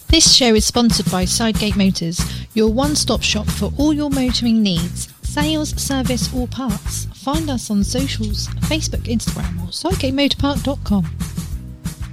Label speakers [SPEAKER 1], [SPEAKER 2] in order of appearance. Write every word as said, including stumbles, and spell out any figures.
[SPEAKER 1] This show is sponsored by Sidegate Motors, your one-stop shop for all your motoring needs, sales, service or parts. Find us on socials, Facebook, Instagram or sidegate motor park dot com.